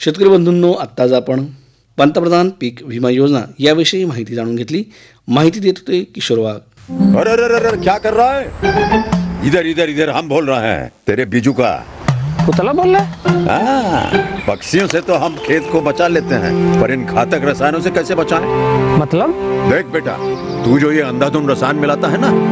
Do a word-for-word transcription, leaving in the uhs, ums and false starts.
शेतकरी बंधूंनो, आत्ताच आपण पंतप्रधान पीक विमा योजना याविषयी माहिती जाणून घेतली. माहिती देत होते किशोर वाघ. अरे अरे अरे क्या कर रहा है? इधर इधर इधर हम बोल रहे हैं तेरे बीजू का. पुतला बोल रहा है? हाँ, पक्षियों से तो हम खेत को बचा लेते हैं, पर इन घातक रसायनों से कैसे बचाएं? मतलब? देख बेटा, तू जो ये अंधाधुंध रसायन मिलाता है ना,